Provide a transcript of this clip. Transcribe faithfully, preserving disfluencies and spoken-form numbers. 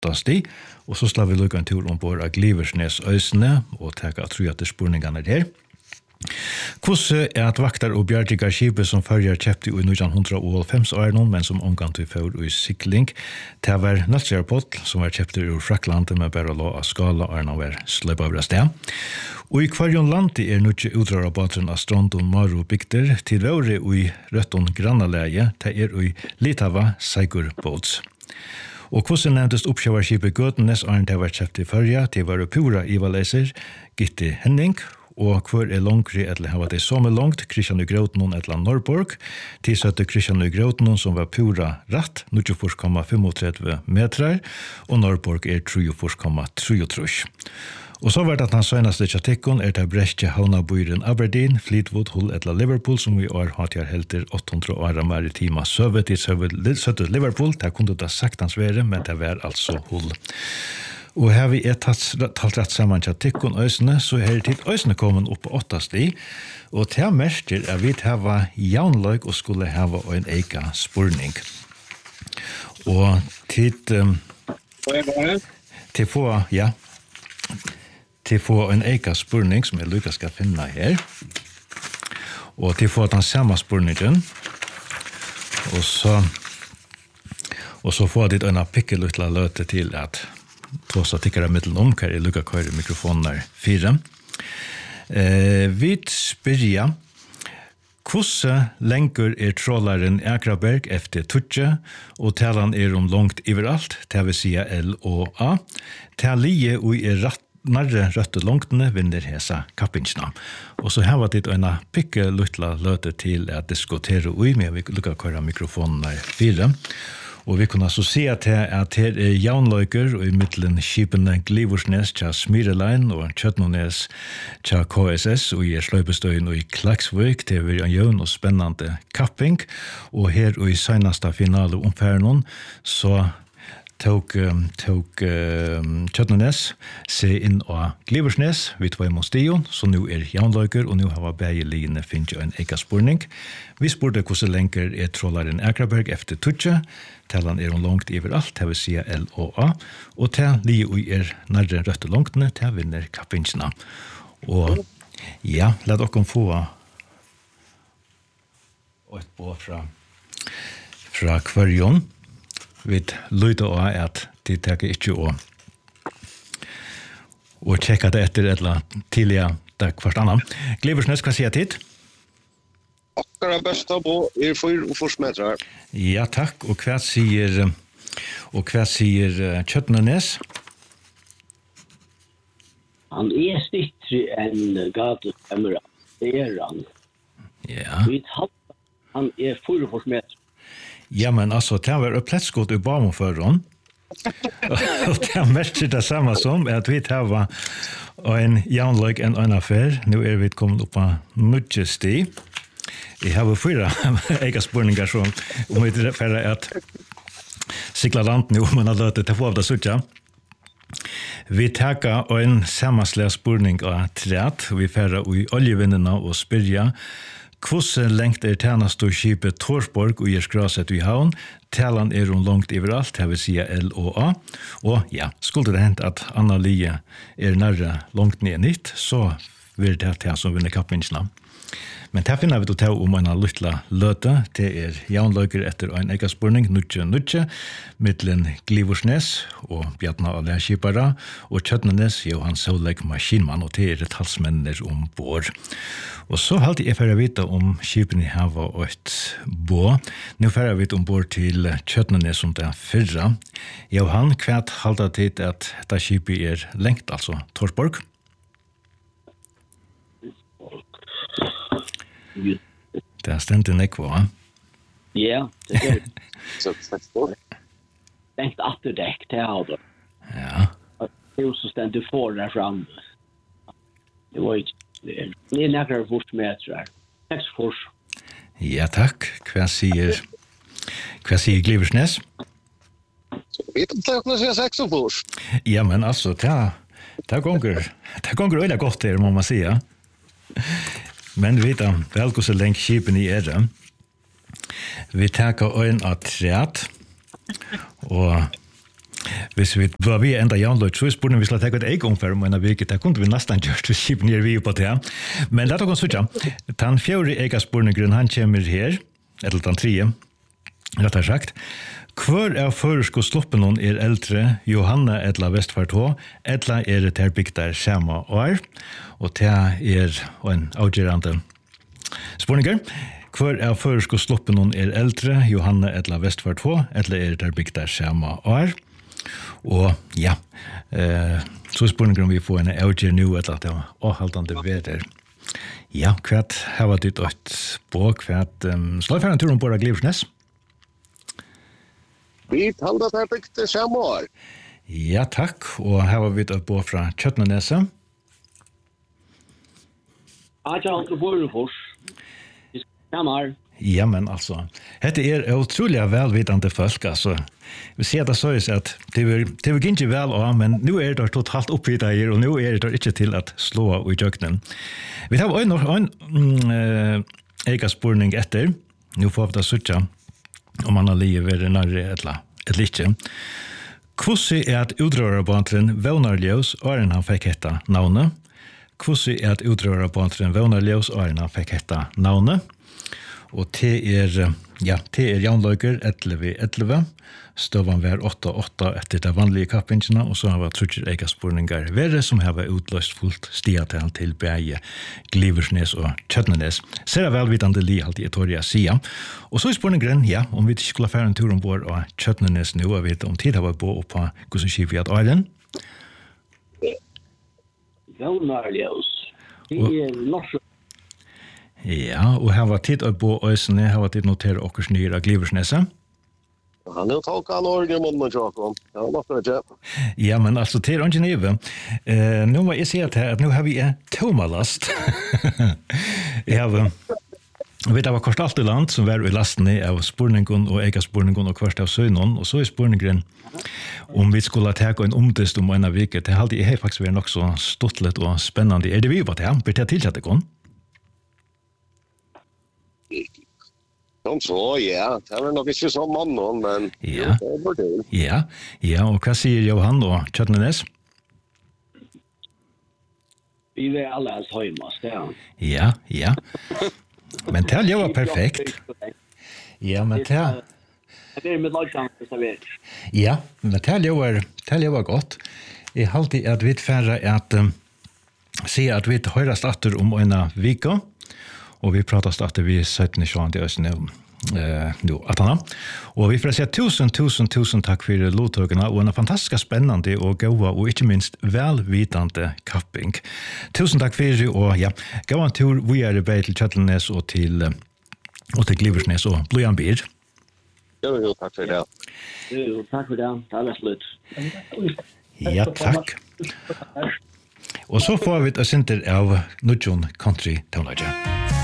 åtta sti, og så slår vi lukka en tur ombord av Gliversnes Øysene, og teka at tror at det spurningene her. Hvordan er at vaktar og bjargigar skipet som førjar kjepte i nitton hálvfems åren, men som omgang til for i sikling, det var Nødsjærpott, som var kjepte ur Fraklandet, med bare lå av skala, og han var sløp av sted. Og i kvarjon land er nødje utrar av batren av Strandon Maru bygder, til våre i Røtton Grannaleie, det er i Litava Seigur Boats. Og hvordan nevntes oppkjøverskipet Gøtenes, og det var kjepte i førja, til var pura Ivaleiser, Gitte Henning, og hvor er langri eller hava det som er langt, Kristian Ugrautnon etla Norrborg, tilsøtte Kristian Ugrautnon som var pura ratt, nittiofyra komma trettiofem metrar, og Norrborg er trettiofyra komma trettiotre. Og så var det at han søgnaste tjatikkon er det brestje havnabøyren Aberdeen, Fleetwood, Hull etla Liverpool, som vi år har til helter åtte hundre åra maritima søvet til søvet Liverpool, det kunne det sagt hans være, men det var altså Hull. Og her vi er talt rett sammen til tikkun øysene, så er det tid øysene kommet opp på åtta sti, og til jeg merker at vi hava jaunløg og skulle hava en eika spurning. Og tid um, til få, ja, til få en eika spurning som jeg lykkes skal finne her, og til få den samme spurningen, og så og så får dit en pikkelutla løte til at tross at ikke er middelen om, hva er lukka køyre mikrofonen er fire. Eh, vi spyrja, hvordan lenger er trålaren Akraberg efter Tutje, og talan er om langt overalt, det vil si L og A. Talie og er rett nærre røtte langtene vinner hesa kappingsna. Og så her var det en pikke luttla løte til at diskutere ui, men vi lukka køyre mikrofonen er fire. Og vi kunne så se at her er jaunløyker og i middelen skipene Gliversnes til Smyrelein og Kjøtnones til K S S og i Sløybestøyen og i Klaksvøk til vi en jøvn og spennende kapping. Og her og i seneste finale omfæren så tog, tog um, Kjøtnones seg inn av Gliversnes, vi tog imot stion, så nå er jaunløyker, og nå har vi begge lignende finnet en eka spurning. Vi spurte hvordan lenger er trålaren Akraberg efter Tutje, talan er om langt overalt, det vil si L og A, og til li og er nærre røtte langtene, til vinner kappingsna. Og ja, la dere få et på fra, fra kvarjon. Vi lyder også at de tenker ikke å og tjekke det etter et eller annet tidligere dag hvert annet. Gliversnes, hva sier tid? Akkurat besta på er for og forsmetrar. Ja, takk. Og hva sier og hva sier Kjøtnenes? Han er stittri enn gatekamera. Det er han. Ja. Han er for og forsmetrar. Ja, men altså, det var jo pletsgått i barmføren. Og det er mest det samme som at vi tar en jaunløg en annen affær. Nå er vi kommet opp på nødgjesti. Jeg har fyra ega spurningar som om vi tilfeller at sikla landet nå, men har løtet til å få av det suttja. Vi takker en sammenslega spurning av træt. Vi færer i oljevinnene og spyrja hvordan lengt er tjenesteskipet Torsborg og gir skraset i havn. Talan er om langt overalt, det vil si L og A. Og ja, skulle det hent at Anna Lie er nærre langt ned nytt, så vil det til som vinner kappingsna. Men det finner vi til å ta om en luttla løte. Det er jaunløyker etter en eka spurning, nutje nutje, middelen Gliversnes og Bjartna og Lærskipara, og Kjøtnenes, Johan Sauleg Maskinmann, og det er et halsmenner ombord. Og så halte jeg for å vite om skipene hava og et bå. Nå får jeg vite ombord til Kjøtnenes som det er fyrra. Johan, hva halte tid at dette skipet er lengt, altså Torsborg? Det er stendt nekva, va? Ja, det er det. Lengt atterdekk, det er det. Ja. Det er jo så stendt du får der frem. Det var ikke det. Det er nekker forsmetrar. Seks fors. Ja, takk. Hva sier, hva sier Gliversnes? Vi vet ikke om det sier seks fors. Ja, men altså, det er gonger, det er gonger øyla godt her, må man si, ja. Men vi vet vel hvordan lenge skipen i er det. Vi taker øyn av træt, og Hvis vi var vi enda jævnløy, så spurte vi skulle ta et eget omfør om en av virket, det kunne vi nesten gjort til skip nere vi på det. Men det er noe sånn, den fjerde ega spurningren, han kommer her, eller den tredje, rett og sagt. Hvor er først og sloppen noen er eldre, Johanna Edla Vestfart H, Edla er det her bygder samme år, og det er en avgjørende spurninger. Hvor er først og sloppen noen er eldre, Johanna Edla Vestfart H, Edla er det her bygder samme år. Og ja, eh, så spurningen om vi får en avgjør nå, etter at det var avholdende veder. Ja, hva har vært ditt et bok, hva um, slår for en tur om Bård Gliversnes? Vi talte at jeg bygde samme år. Ja, takk. Og her var vi et bok fra Kjøtneneset. Jeg har ikke vært for. Samme år. Ja, men altså, dette er utrolig velvidende folk, altså. Vi ser det så at det vil, det vil ikke vel av, men nå er det totalt oppviddet her, og nå er det ikke til at slå av i jøkkenen. Vi har en, en mm, egen spurning etter. Nå får vi det suttje, om man har livet ved nærre eller, eller ikke. Hvordan er at utrørerbarntren Vånarljøs, og han fikk hette navnet? Hvordan er at utrørerbarntren Vånarljøs, og han fikk hette navnet? Og det er, ja, det er Janløyker elleve elleve, støvan vær åtte åtte etter de vanlige kappingene, og så har vi trutcher ega spurningar verre, som har vært utløst fullt stiatel til Bæge, Gliversnes og Kjøtnenes. Ser jeg velvidende li alltid i Torja sida. Og så er spurningen, ja, om vi ikke skulle fære en tur ombord av Kjøtnenes nå, og vet om tid har vært på og på hvordan skip vi at Arlen. Vånarljøs. Det er norsk. Ja, og her var tid å bo øysene, her var tid notere okkurs nye av Gliversneset. Han er tolk an ordentlig mot meg, Jakob. Ja, nok for det. Ja, men altså, til er ikke nye. Eh, nå må jeg si at, at nå har vi en tomalast. Jeg har, jeg vet, det var kvart alt i land som var i lastene av spurningen og ega spurningen og kvart av søgnen, og så er spurningen om vi skulle ta en omdist om en av viket. Det har alltid jeg faktisk vært nok så stortlet og spennende. Er det vi på det? Blir det tilkjent det kun? Som så, ja. Det er nok ikke så mannen, men ja. Det er det. Ja, ja, og hva sier Johan og Kjøtnenes? Vi er alle hans høymas, det er han. Ja, ja. Men det var perfekt. Ja, men det Det er med lagsamt servert. Ja, men det var, det var godt. Jeg halte at vi færre at um, sier at vi høyrast atter om en vika, og vi pratar starter vi syttende tjuende i Østene eh, nå, Atana. Og vi får si tusen, tusen, tusen takk for lovtøkene, og en fantastisk spennende og gode, og ikke minst velvitende kapping. Tusen takk for det, og ja, gav en tur, vi er bare til Kjøtlenes og til, og til Gliversnes og Bløyan Bier. Jo, jo, takk for det. Jo, takk for det. Det er slutt. Ja, takk. Og så får vi et sinter av Nudjon Country Tonlager.